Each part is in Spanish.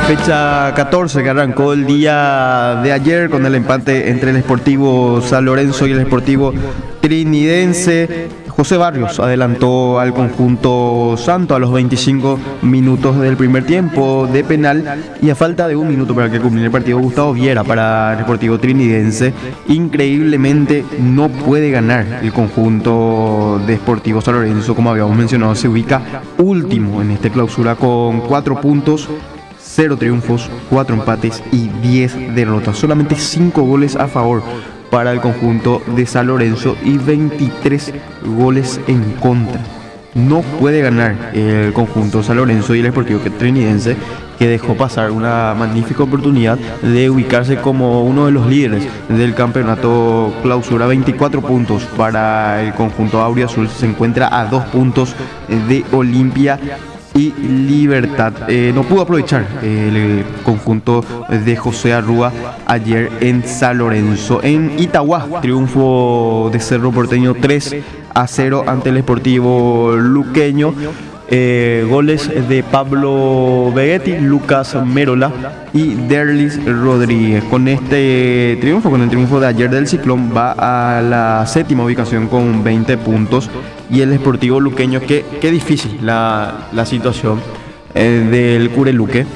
fecha 14 que arrancó el día de ayer con el empate entre el Sportivo San Lorenzo y el Sportivo Trinidense. José Barrios adelantó al conjunto santo a los 25 minutos del primer tiempo de penal y a falta de un minuto para que culmine el partido, Gustavo Viera para el Sportivo Trinidense. Increíblemente no puede ganar el conjunto de Sportivo San Lorenzo, como habíamos mencionado, se ubica último en esta clausura con 4 puntos, 0 triunfos, 4 empates y 10 derrotas. Solamente 5 goles a favor para el conjunto de San Lorenzo y 23 goles en contra. No puede ganar el conjunto San Lorenzo y el Sportivo Trinidense, que dejó pasar una magnífica oportunidad de ubicarse como uno de los líderes del campeonato clausura. 24 puntos para el conjunto auriazul, se encuentra a 2 puntos de Olimpia y Libertad. No pudo aprovechar el conjunto de José Arrúa ayer en San Lorenzo. En Itagua, triunfo de Cerro Porteño 3-0 ante el Sportivo Luqueño. Goles de Pablo Vegetti, Lucas Merola y Derlis Rodríguez. Con este triunfo, con el triunfo de ayer del Ciclón, va a la 7ª ubicación con 20 puntos. Y el Sportivo Luqueño, qué difícil la situación del Cureluque.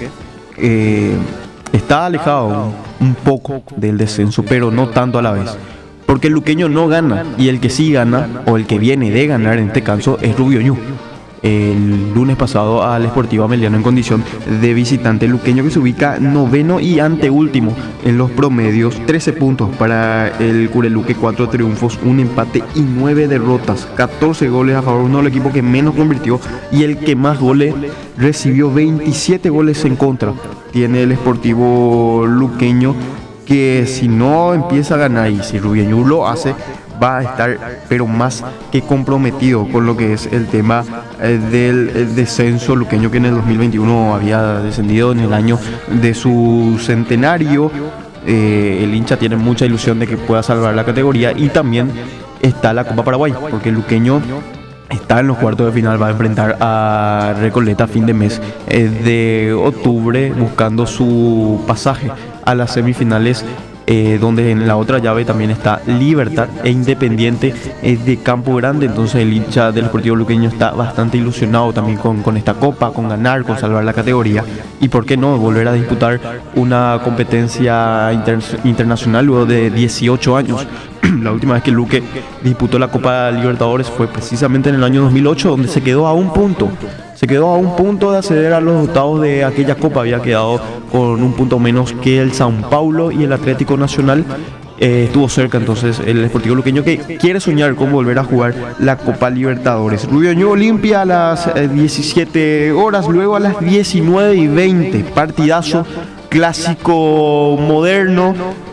Está alejado un poco del descenso, pero no tanto a la vez, porque el Luqueño no gana, y el que sí gana, o el que viene de ganar en este caso, es Rubio Ñu. El lunes pasado al Sportivo Ameliano en condición de visitante. Luqueño, que se ubica noveno y anteúltimo en los promedios, 13 puntos para el Cureluque, 4 triunfos, 1 empate y 9 derrotas, 14 goles a favor, uno del equipo que menos convirtió y el que más goles recibió, 27 goles en contra tiene el Sportivo Luqueño, que si no empieza a ganar, y si Rubio Ñu lo hace, va a estar pero más que comprometido con lo que es el tema del descenso. Luqueño, que en el 2021 había descendido en el año de su centenario. El hincha tiene mucha ilusión de que pueda salvar la categoría, y también está la Copa Paraguay, porque el Luqueño está en los cuartos de final, va a enfrentar a Recoleta a fin de mes de octubre, buscando su pasaje a las semifinales, donde en la otra llave también está Libertad e Independiente de Campo Grande. Entonces el hincha del Sportivo Luqueño está bastante ilusionado también con esta copa, con ganar, con salvar la categoría, y por qué no volver a disputar una competencia internacional luego de 18 años. La última vez que Luque disputó la Copa Libertadores fue precisamente en el año 2008, donde se quedó a un punto. Se quedó a un punto de acceder a los octavos de aquella Copa. Había quedado con un punto menos que el São Paulo y el Atlético Nacional. Estuvo cerca entonces el Sportivo Luqueño, que quiere soñar con volver a jugar la Copa Libertadores. Rubio Ñu Olimpia a las 17 horas, luego a las 19:20, partidazo clásico moderno,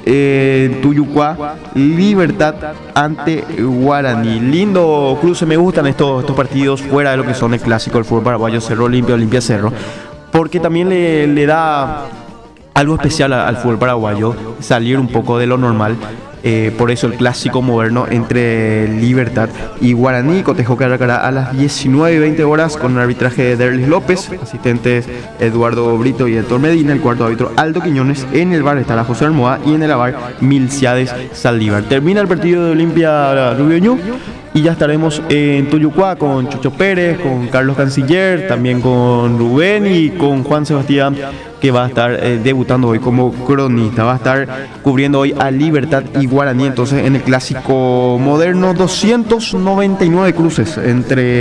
Tuyucuá, Libertad ante Guaraní. Lindo cruce, me gustan estos partidos fuera de lo que son el clásico del fútbol paraguayo, Cerro Olimpia, Olimpia Cerro, porque también le da algo especial al fútbol paraguayo, salir un poco de lo normal. Por eso el clásico moderno entre Libertad y Guaraní. Cotejo que arrancará a las 19:20 horas con el arbitraje de Derlis López, asistentes Eduardo Brito y Héctor Medina, el cuarto árbitro Aldo Quiñones, en el bar estará José Armoa y en el bar Milciades Saldívar. Termina el partido de Olimpia Rubio Ñu y ya estaremos en Tuyucuá con Chucho Pérez, con Carlos Canciller, también con Rubén y con Juan Sebastián, que va a estar debutando hoy como cronista. Va a estar cubriendo hoy a Libertad y Guaraní. Entonces en el clásico moderno, 299 cruces entre